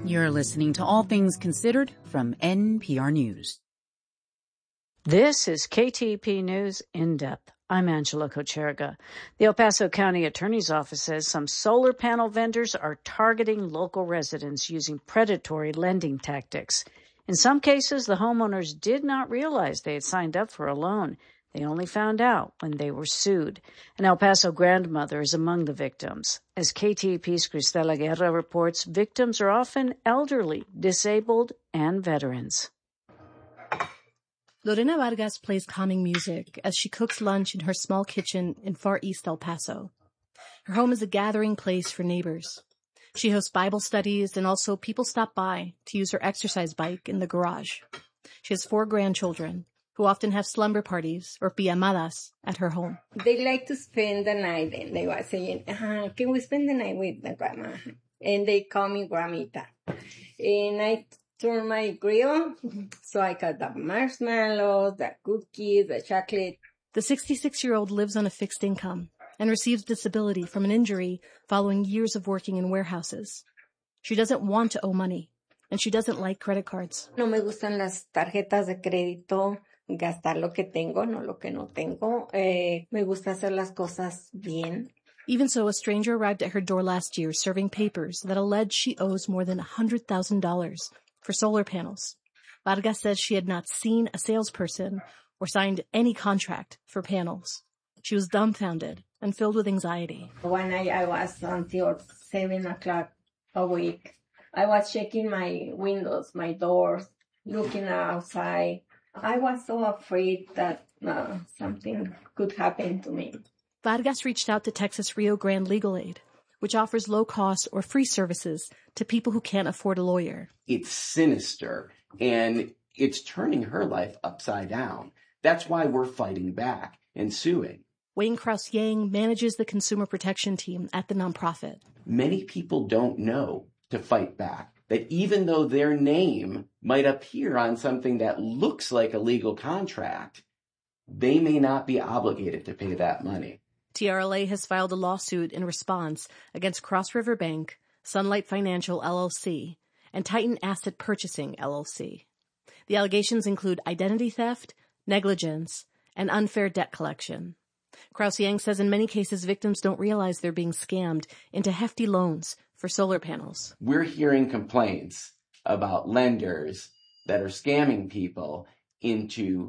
You're listening to All Things Considered from NPR News. This is KTEP News in depth. I'm Angela Kocherga. The El Paso County Attorney's Office says some solar panel vendors are targeting local residents using predatory lending tactics. In some cases, the homeowners did not realize they had signed up for a loan. They only found out when they were sued. An El Paso grandmother is among the victims. As KTEP's Cristela Guerra reports, victims are often elderly, disabled, and veterans. Lorena Vargas plays calming music as she cooks lunch in her small kitchen in far east El Paso. Her home is a gathering place for neighbors. She hosts Bible studies, and also people stop by to use her exercise bike in the garage. She has 4 grandchildren who often have slumber parties or pijamadas at her home. They like to spend the night, and they were saying, can we spend the night with the grandma? And they call me Guamita. And I turn my grill, so I got the marshmallows, the cookies, the chocolate. The 66-year-old lives on a fixed income and receives disability from an injury following years of working in warehouses. She doesn't want to owe money, and she doesn't like credit cards. No me gustan las tarjetas de crédito, gastar lo que tengo, no lo que no tengo. Me gusta hacer las cosas bien. Even so, a stranger arrived at her door last year serving papers that allege she owes more than $100,000 for solar panels. Vargas says she had not seen a salesperson or signed any contract for panels. She was dumbfounded and filled with anxiety. One night I was until 7 o'clock awake. I was checking my windows, my doors, looking outside. I was so afraid that something could happen to me. Vargas reached out to Texas Rio Grande Legal Aid, which offers low-cost or free services to people who can't afford a lawyer. It's sinister, and it's turning her life upside down. That's why we're fighting back and suing. Wayne Kraus-Yang manages the consumer protection team at the nonprofit. Many people don't know to fight back, that even though their name might appear on something that looks like a legal contract, they may not be obligated to pay that money. TRLA has filed a lawsuit in response against Cross River Bank, Sunlight Financial LLC, and Titan Asset Purchasing LLC. The allegations include identity theft, negligence, and unfair debt collection. Kraus-Yang says in many cases victims don't realize they're being scammed into hefty loans for solar panels. We're hearing complaints about lenders that are scamming people into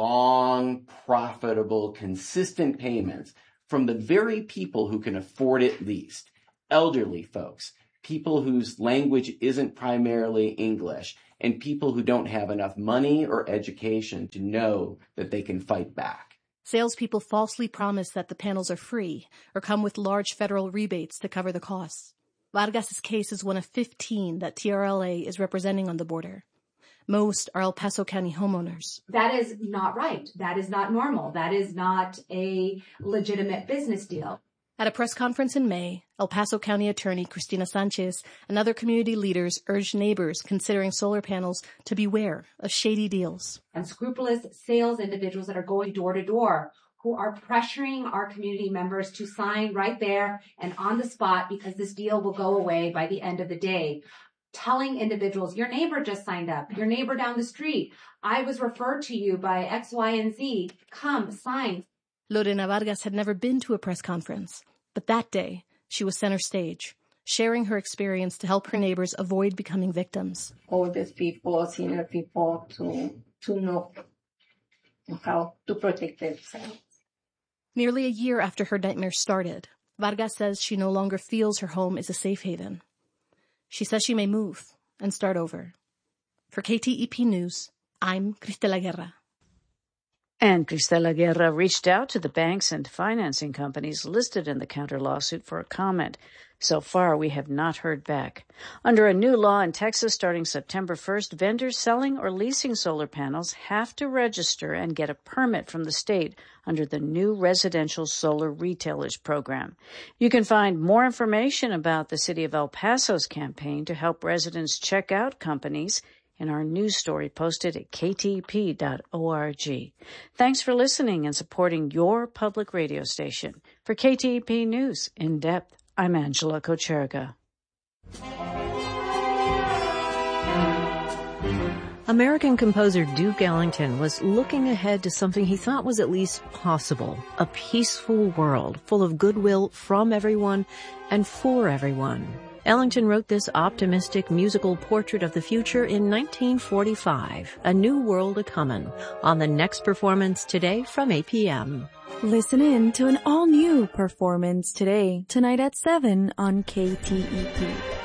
long, profitable, consistent payments from the very people who can afford it least. Elderly folks, people whose language isn't primarily English, and people who don't have enough money or education to know that they can fight back. Salespeople falsely promise that the panels are free or come with large federal rebates to cover the costs. Vargas's case is one of 15 that TRLA is representing on the border. Most are El Paso County homeowners. That is not right. That is not normal. That is not a legitimate business deal. At a press conference in May, El Paso County Attorney Cristina Sanchez and other community leaders urged neighbors considering solar panels to beware of shady deals. Unscrupulous sales individuals that are going door to door, who are pressuring our community members to sign right there and on the spot because this deal will go away by the end of the day. Telling individuals, your neighbor just signed up, your neighbor down the street, I was referred to you by X, Y, and Z, come, sign. Lorena Vargas had never been to a press conference, but that day she was center stage, sharing her experience to help her neighbors avoid becoming victims. Older people, senior people to know how to protect themselves. Nearly a year after her nightmare started, Vargas says she no longer feels her home is a safe haven. She says she may move and start over. For KTEP News, I'm Cristela Guerra. And Cristela Guerra reached out to the banks and financing companies listed in the counter lawsuit for a comment. So far, we have not heard back. Under a new law in Texas starting September 1st, vendors selling or leasing solar panels have to register and get a permit from the state under the new residential solar retailers program. You can find more information about the City of El Paso's campaign to help residents check out companies in our news story posted at ktep.org. Thanks for listening and supporting your public radio station. For KTEP News in depth, I'm Angela Kocherga. American composer Duke Ellington was looking ahead to something he thought was at least possible, a peaceful world full of goodwill from everyone and for everyone. Ellington wrote this optimistic musical portrait of the future in 1945, A New World A-Comin', on the next performance today from 8 p.m. Listen in to an all-new performance today, tonight at 7 on KTEP.